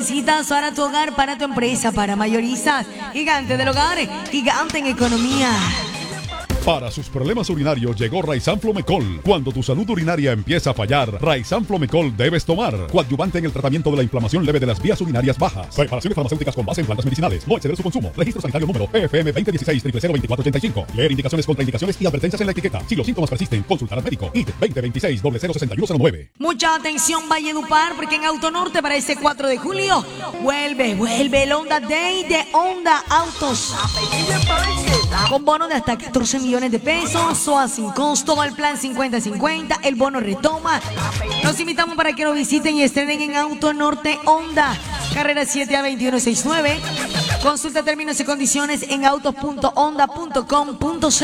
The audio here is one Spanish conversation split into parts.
necesitas para tu hogar, para tu empresa, para mayoristas. Gigante del hogar, gigante en economía. Para sus problemas urinarios llegó Raizan Flomecol. Cuando tu salud urinaria empieza a fallar, Raizan Flomecol debes tomar. Coadyuvante en el tratamiento de la inflamación leve de las vías urinarias bajas. Preparaciones farmacéuticas con base en plantas medicinales. No exceder su consumo. Registro sanitario número PFM 2016-002485. Leer indicaciones, contraindicaciones y advertencias en la etiqueta. Si los síntomas persisten, consultar al médico. IT 2026-006109. Mucha atención Valledupar, porque en Autonorte para este 4 de julio vuelve el Honda Day de Honda Autos. Con bono de hasta 14 millones de pesos, SOA sin costo, al plan 50-50, el bono retoma. Los invitamos para que lo visiten y estrenen en Autonorte Honda, carrera 7 a 2169. Consulta términos y condiciones en autos.honda.com.co.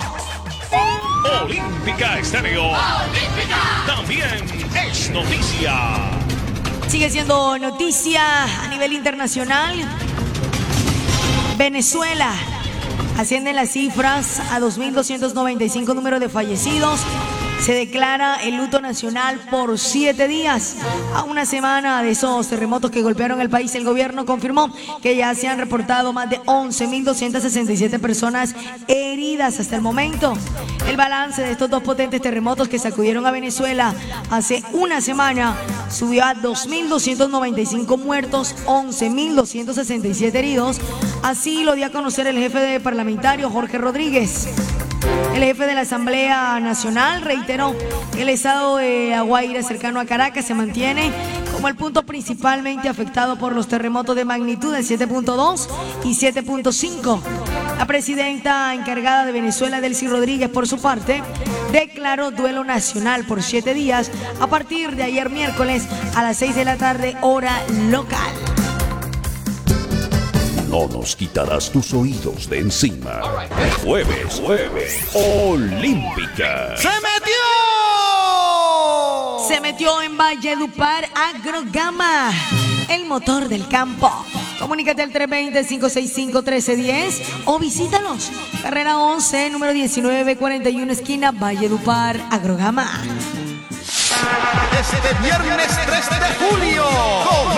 Olímpica Estéreo. También es noticia. Sigue siendo noticia a nivel internacional. Venezuela. Ascienden las cifras a 2.295 número de fallecidos. Se declara el luto nacional por 7 días. A una semana de esos terremotos que golpearon el país, el gobierno confirmó que ya se han reportado más de 11.267 personas heridas hasta el momento. El balance de estos dos potentes terremotos que sacudieron a Venezuela hace una semana subió a 2.295 muertos, 11.267 heridos. Así lo dio a conocer el jefe de parlamentario Jorge Rodríguez. El jefe de la Asamblea Nacional reiteró que el estado de La Guaira, cercano a Caracas, se mantiene como el punto principalmente afectado por los terremotos de magnitud de 7.2 y 7.5. La presidenta encargada de Venezuela, Delcy Rodríguez, por su parte, declaró duelo nacional por 7 días a partir de ayer miércoles a las 6 de la tarde, hora local. No nos quitarás tus oídos de encima. Jueves, Olímpica. Se metió en Valledupar Agrogama, el motor del campo. Comunícate al 320-565-1310 o visítanos. Carrera 11, número 1941, esquina Valledupar Agrogama. Este viernes 3 de julio.